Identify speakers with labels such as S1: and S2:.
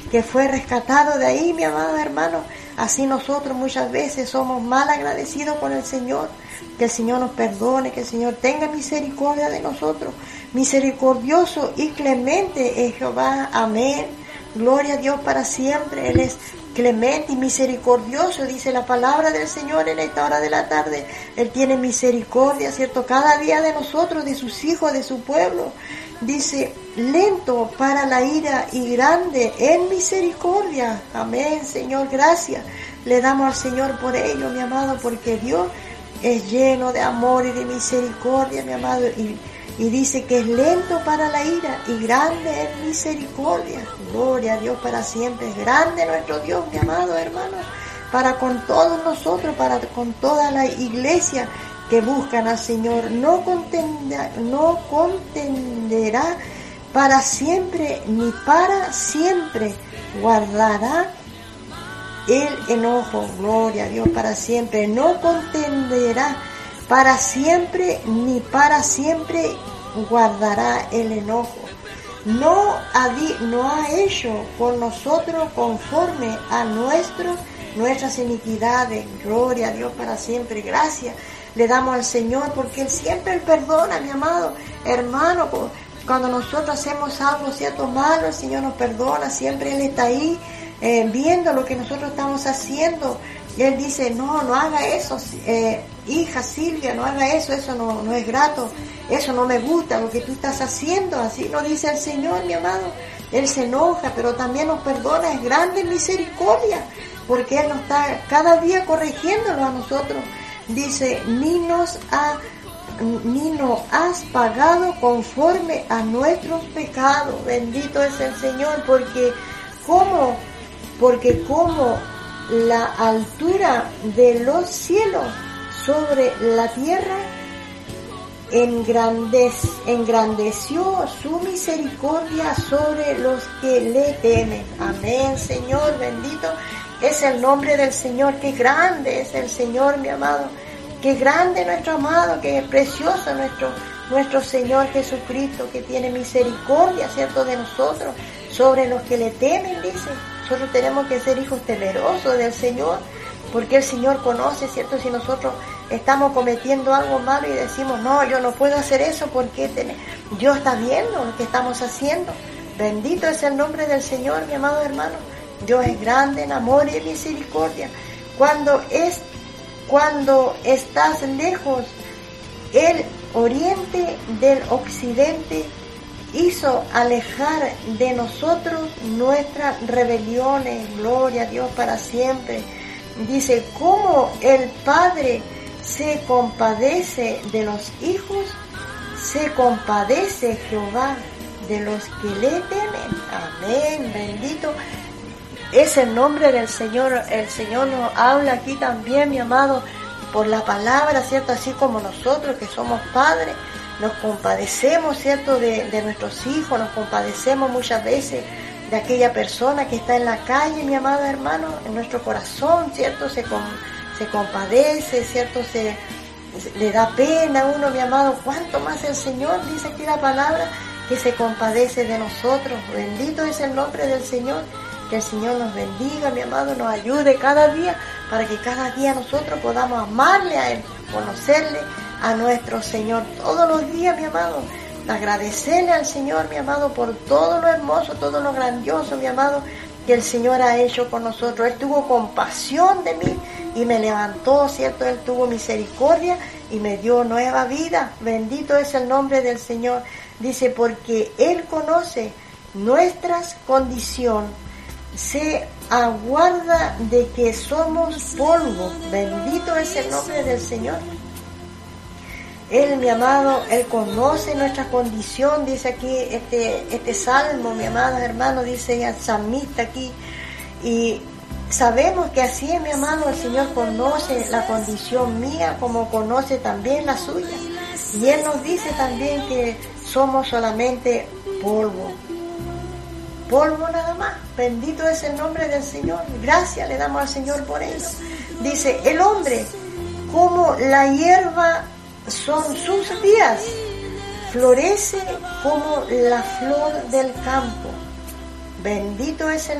S1: que fue rescatado de ahí, mi amado hermano. Así nosotros muchas veces somos mal agradecidos con el Señor. Que el Señor nos perdone, que el Señor tenga misericordia de nosotros. Misericordioso y clemente es Jehová. Amén. Gloria a Dios para siempre. Él es clemente y misericordioso, dice la palabra del Señor en esta hora de la tarde. Él tiene misericordia, ¿cierto? Cada día de nosotros, de sus hijos, de su pueblo. Dice, lento para la ira y grande en misericordia. Amén, Señor, gracias. Le damos al Señor por ello, mi amado, porque Dios es lleno de amor y de misericordia, mi amado, y dice que es lento para la ira y grande en misericordia. Gloria a Dios para siempre. Es grande nuestro Dios, mi amado hermano, para con todos nosotros, para con toda la iglesia que buscan al Señor. No contenderá para siempre, ni para siempre guardará el enojo. Gloria a Dios para siempre. No contenderá para siempre, ni para siempre guardará el enojo. No ha hecho con nosotros conforme a nuestras iniquidades. Gloria a Dios para siempre. Gracias le damos al Señor porque Él siempre perdona, mi amado hermano. Cuando nosotros hacemos algo, cierto, malo, el Señor nos perdona. Siempre Él está ahí viendo lo que nosotros estamos haciendo. Y Él dice, no haga eso, hija Silvia, no haga eso, eso no es grato, eso no me gusta, lo que tú estás haciendo. Así nos dice el Señor, mi amado. Él se enoja, pero también nos perdona, es grande misericordia, porque Él nos está cada día corrigiéndolo a nosotros. Dice, ni nos has pagado conforme a nuestros pecados. Bendito es el Señor, porque como la altura de los cielos sobre la tierra, engrandeció su misericordia sobre los que le temen. Amén, Señor, bendito es el nombre del Señor. Qué grande es el Señor, mi amado. Qué grande nuestro amado, qué precioso nuestro Señor Jesucristo, que tiene misericordia, ¿cierto?, de nosotros, sobre los que le temen, dice. Nosotros tenemos que ser hijos temerosos del Señor, porque el Señor conoce, ¿cierto? Si nosotros estamos cometiendo algo malo y decimos, no, yo no puedo hacer eso porque Dios está viendo lo que estamos haciendo. Bendito es el nombre del Señor, mi amado hermano. Dios es grande en amor y en misericordia. Cuando estás lejos, el oriente del occidente hizo alejar de nosotros nuestras rebeliones. Gloria a Dios para siempre. Dice, ¿cómo el Padre se compadece de los hijos? Se compadece Jehová de los que le temen. Amén, bendito es el nombre del Señor. El Señor nos habla aquí también, mi amado, por la palabra, ¿cierto? Así como nosotros que somos padres, nos compadecemos, ¿cierto?, de nuestros hijos, nos compadecemos muchas veces de aquella persona que está en la calle, mi amado hermano. En nuestro corazón, ¿cierto?, se compadece, ¿cierto?, le da pena a uno, mi amado. ¿Cuánto más el Señor? Dice aquí la palabra, que se compadece de nosotros. Bendito es el nombre del Señor. Que el Señor nos bendiga, mi amado, nos ayude cada día, para que cada día nosotros podamos amarle a Él, conocerle a nuestro Señor todos los días, mi amado. Agradecerle al Señor, mi amado, por todo lo hermoso, todo lo grandioso, mi amado, que el Señor ha hecho con nosotros. Él tuvo compasión de mí y me levantó, ¿cierto? Él tuvo misericordia y me dio nueva vida. Bendito es el nombre del Señor. Dice, porque Él conoce nuestras condiciones, se aguarda de que somos polvo. Bendito es el nombre del Señor. Él, mi amado, Él conoce nuestra condición, dice aquí este salmo, mi amado hermano, dice el salmista aquí, y sabemos que así es, mi amado, el Señor conoce la condición mía como conoce también la suya, y Él nos dice también que somos solamente polvo nada más. Bendito es el nombre del Señor. Gracias le damos al Señor por eso. Dice, el hombre como la hierba son sus días, florece como la flor del campo. Bendito es el